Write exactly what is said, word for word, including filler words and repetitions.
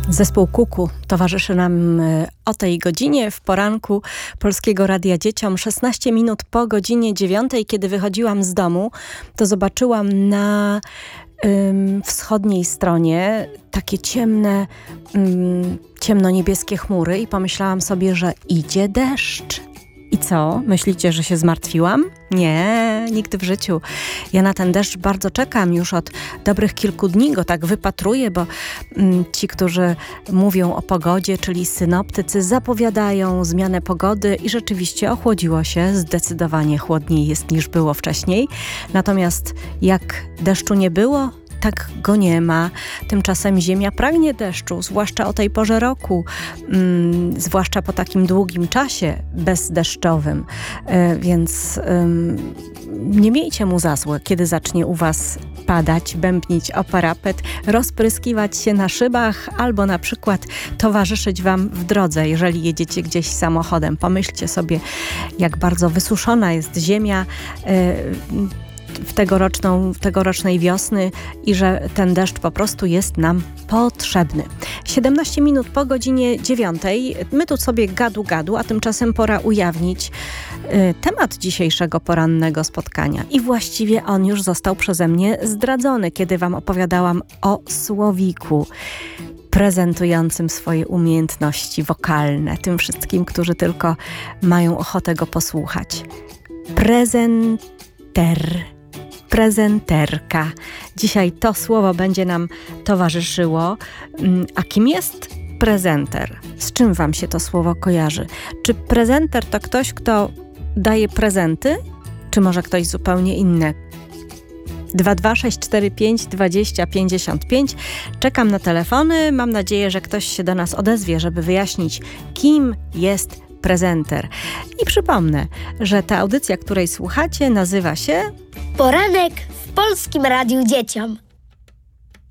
Zespół Kuku towarzyszy nam o tej godzinie w poranku Polskiego Radia Dzieciom. szesnaście minut po godzinie dziewiątej, kiedy wychodziłam z domu, to zobaczyłam na ym, wschodniej stronie takie ciemne, ym, ciemno-niebieskie chmury i pomyślałam sobie, że idzie deszcz. I co? Myślicie, że się zmartwiłam? Nie, nigdy w życiu. Ja na ten deszcz bardzo czekam. Już od dobrych kilku dni go tak wypatruję, bo mm, ci, którzy mówią o pogodzie, czyli synoptycy, zapowiadają zmianę pogody i rzeczywiście ochłodziło się. Zdecydowanie chłodniej jest niż było wcześniej. Natomiast jak deszczu nie było, tak go nie ma. Tymczasem ziemia pragnie deszczu, zwłaszcza o tej porze roku, mm, zwłaszcza po takim długim czasie bezdeszczowym. E, więc ym, nie miejcie mu za złe, kiedy zacznie u was padać, bębnić o parapet, rozpryskiwać się na szybach albo na przykład towarzyszyć wam w drodze, jeżeli jedziecie gdzieś samochodem. Pomyślcie sobie, jak bardzo wysuszona jest ziemia e, w tegoroczną, w tegorocznej wiosny i że ten deszcz po prostu jest nam potrzebny. siedemnaście minut po godzinie dziewiątej. My tu sobie gadu gadu, a tymczasem pora ujawnić y, temat dzisiejszego porannego spotkania. I właściwie on już został przeze mnie zdradzony, kiedy wam opowiadałam o słowiku prezentującym swoje umiejętności wokalne tym wszystkim, którzy tylko mają ochotę go posłuchać. Prezenter. Prezenterka. Dzisiaj to słowo będzie nam towarzyszyło. A kim jest prezenter? Z czym wam się to słowo kojarzy? Czy prezenter to ktoś, kto daje prezenty? Czy może ktoś zupełnie inny? dwa dwa sześć cztery pięć dwadzieścia pięćdziesiąt pięć. Czekam na telefony. Mam nadzieję, że ktoś się do nas odezwie, żeby wyjaśnić, kim jest prezenter. I przypomnę, że ta audycja, której słuchacie, nazywa się Poranek w Polskim Radiu Dzieciom.